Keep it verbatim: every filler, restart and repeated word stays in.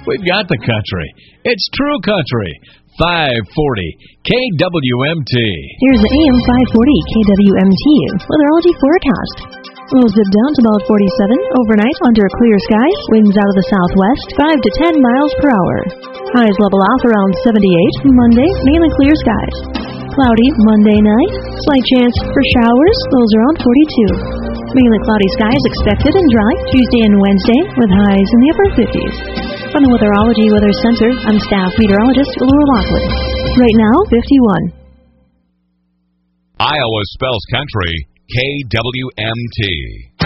We've got the country. It's true country. five forty K W M T. Here's the A M five forty K W M T weatherology forecast. Lows dip down to about forty-seven overnight under clear skies. Winds out of the southwest, five to ten miles per hour. Highs level off around seventy-eight. Monday, mainly clear skies. Cloudy Monday night. Slight chance for showers. Lows around forty-two. Mainly cloudy skies expected and dry Tuesday and Wednesday with highs in the upper fifties. From the Weatherology Weather Center, I'm staff meteorologist Laura Lockwood. Right now, fifty-one. Iowa spells country K W M T.